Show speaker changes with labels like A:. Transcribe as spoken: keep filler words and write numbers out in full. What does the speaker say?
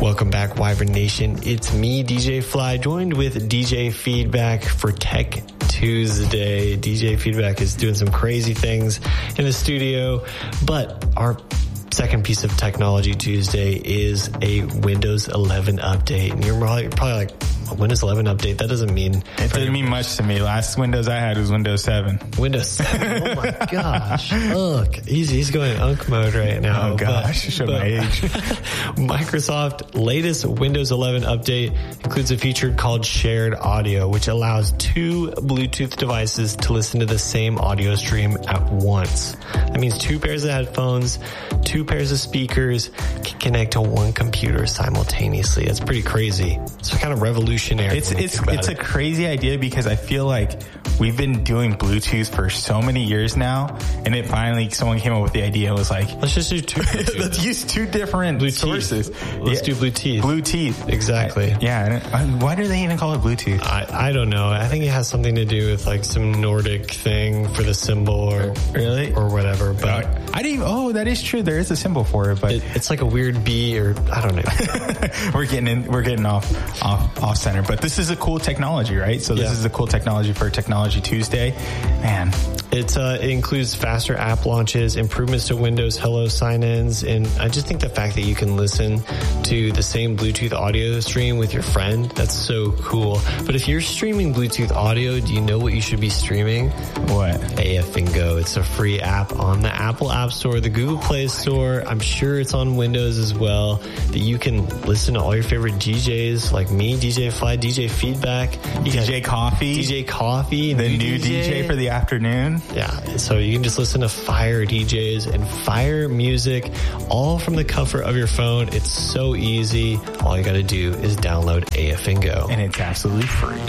A: Welcome back, Wyvern Nation. It's me, D J Fly, joined with D J Feedback for Tech Tuesday. D J Feedback is doing some crazy things in the studio, but our second piece of Technology Tuesday is a Windows eleven update. And you're probably, probably like, a Windows eleven update? That doesn't mean...
B: It didn't mean much to me. Last Windows I had was Windows seven.
A: Windows seven? Oh my gosh. Look, he's, he's going Unk mode right now.
B: Oh gosh,
A: but,
B: show
A: but
B: my age.
A: Microsoft latest Windows eleven update includes a feature called Shared Audio, which allows two Bluetooth devices to listen to the same audio stream at once. That means two pairs of headphones, two pairs of speakers can connect to one computer simultaneously. That's pretty crazy. It's kind of revolutionary.
B: It's it's it's it. a crazy idea because I feel like we've been doing Bluetooth for so many years now, and it finally someone came up with the idea. It was like,
A: let's just do two.
B: Let's use two different
A: Blue
B: sources.
A: Teeth. Let's
B: yeah.
A: do Bluetooth.
B: Bluetooth,
A: exactly.
B: Yeah. Why do they even call it Bluetooth?
A: I I don't know. I think it has something to do with like some Nordic thing for the symbol, or
B: really,
A: or whatever. But
B: uh, I didn't. Oh, that is true. There is a symbol for it, but
A: it, it's like a weird B, or I don't know.
B: we're getting in. We're getting off off off center, but this is a cool technology, right? So this yeah. is a cool technology for Technology Tuesday. Man.
A: It's, uh, it includes faster app launches, improvements to Windows Hello sign-ins, and I just think the fact that you can listen to the same Bluetooth audio stream with your friend, that's so cool. But if you're streaming Bluetooth audio, do you know what you should be streaming?
B: What?
A: AFingo. It's a free app on the Apple App Store, the Google Play Store. I'm sure it's on Windows as well, that you can listen to all your favorite D Js like me, D J Fly, D J Feedback. You
B: D J Coffee.
A: D J Coffee.
B: The new D J. D J for the afternoon.
A: Yeah, so you can just listen to fire D Js and fire music all from the comfort of your phone. It's so easy. All you got to do is download AFingo.
B: And it's absolutely free.